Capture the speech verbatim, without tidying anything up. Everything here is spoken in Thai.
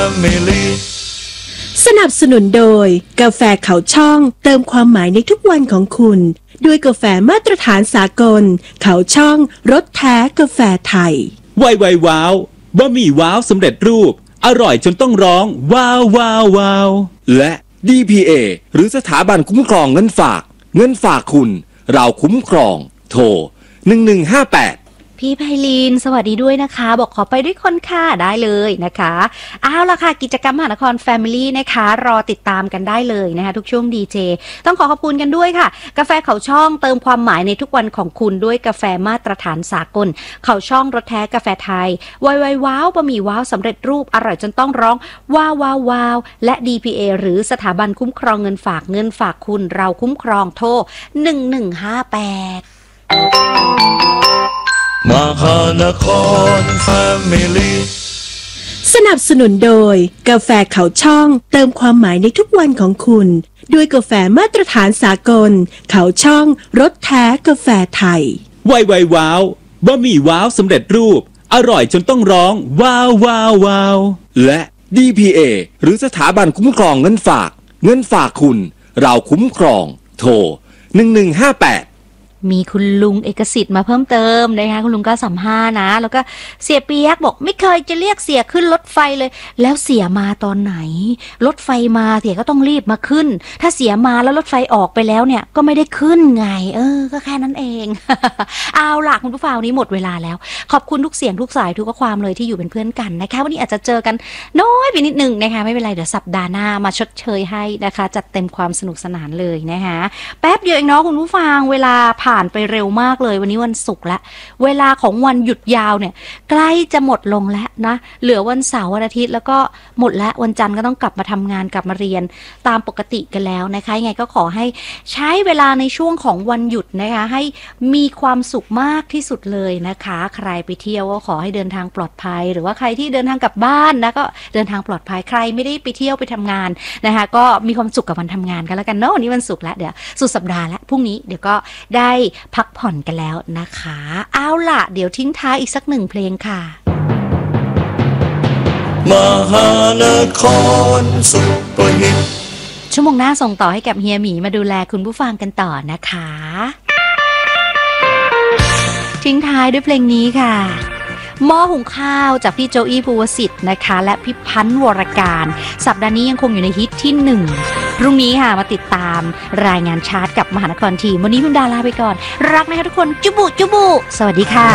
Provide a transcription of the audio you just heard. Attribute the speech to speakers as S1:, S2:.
S1: สนับสนุนโดยกาแฟเขาช่องเติมความหมายในทุกวันของคุณด้วยกาแฟมาตรฐานสากลเขาช่องรสแท้กาแฟไทย
S2: ไวไวว้าวบะหมี่ว้าวสำเร็จรูปอร่อยจนต้องร้องว้าวว้าวว้าว
S3: และ ดี พี เอ หรือสถาบันคุ้มครองเงินฝากเงินฝากคุณเราคุ้มครองโทรหนึ่งหนึ่งห้าแปด
S4: พี่ไพลินสวัสดีด้วยนะคะบอกขอไปด้วยคนค่ะได้เลยนะคะเอาล่ะค่ะกิจกรรมมหานคร Family นะคะรอติดตามกันได้เลยนะคะทุกช่วงดีเจต้องขอขอบคุณกันด้วยค่ะกาแฟเขาช่องเติมความหมายในทุกวันของคุณด้วยกาแฟมาตรฐานสากลเขาช่องรสแท้กาแฟไทยไวไวว้าวบะหมี่ว้าวสำเร็จรูปอร่อยจนต้องร้องว้าวว้าวว้าวและ ดี พี เอ หรือสถาบันคุ้มครองเงินฝากเงินฝากคุณเราคุ้มครองโทรหนึ่งหนึ่งห้าแปด
S5: มหานคร Family
S1: สนับสนุนโดยกาแฟเขาช่องเติมความหมายในทุกวันของคุณด้วยกาแฟมาตรฐานสากลเขาช่องรสแท้กาแฟไทย
S2: ไวไวว้าวบะหมี่ว้าวสำเร็จรูปอร่อยจนต้องร้องว้าวว้าวว้าว
S3: และ ดี พี เอ หรือสถาบันคุ้มครองเงินฝากเงินฝากคุณเราคุ้มครองโทรหนึ่งหนึ่งห้าแปด
S4: มีคุณลุงเอกสิทธิ์มาเพิ่มเติมนะคะคุณลุงก็สัมภาษณ์นะแล้วก็เสียเปียกบอกไม่เคยจะเรียกเสียขึ้นรถไฟเลยแล้วเสียมาตอนไหนรถไฟมาเสียก็ต้องรีบมาขึ้นถ้าเสียมาแล้วรถไฟออกไปแล้วเนี่ยก็ไม่ได้ขึ้นไงเออก็แค่นั้นเอง เอาล่ะคุณผู้ฟังนี้หมดเวลาแล้วขอบคุณทุกเสียงทุกสายทุกข้อความเลยที่อยู่เป็นเพื่อนกันนะคะวันนี้อาจจะเจอกันน้อยไปนิดนึงนะคะไม่เป็นไรเดี๋ยวสัปดาห์หน้ามาชดเชยให้นะคะจัดเต็มความสนุกสนานเลยนะคะแป๊บเดียวเองเนาะคุณผู้ฟังเวลาผ่านไปเร็วมากเลยวันนี้วันศุกร์แล้วเวลาของวันหยุดยาวเนี่ยใกล้จะหมดลงแล้วนะเหลือวันเสาร์วันอาทิตย์แล้วก็หมดแล้ววันจันทร์ก็ต้องกลับมาทำงานกลับมาเรียนตามปกติกันแล้วนะคะยังไงก็ขอให้ใช้เวลาในช่วงของวันหยุดนะคะให้มีความสุขมากที่สุดเลยนะคะใครไปเที่ยวก็ขอให้เดินทางปลอดภัยหรือว่าใครที่เดินทางกลับบ้านนะก็เดินทางปลอดภัยใครไม่ได้ไปเที่ยวไปทำงานนะคะก็มีความสุขกับวันทำงานกันแล้วกันเนาะวันนี้วันศุกร์แล้วเดี๋ยวสุดสัปดาห์แล้วพรุ่งนี้เดี๋ยวก็ได้พักผ่อนกันแล้วนะคะเอาล่ะเดี๋ยวทิ้งท้ายอีกสักหนึ่งเพลงค่ะ
S5: มหานครซุปเปอร์ฮิต
S4: ชั่วโมงหน้าส่งต่อให้กับเฮียหมีมาดูแลคุณผู้ฟังกันต่อนะคะทิ้งท้ายด้วยเพลงนี้ค่ะหม้อหุงข้าวจากพี่โจอี้ภูวสิทธิ์นะคะและพี่พันธ์วรการสัปดาห์นี้ยังคงอยู่ในฮิตที่หนึ่งพรุ่งนี้ค่ะมาติดตามรายงานชาร์ตกับมหานครทีมวันนี้พิมดาลาไปก่อนรักนะคะทุกคนจุบุจุบุสวัสดีค่ะ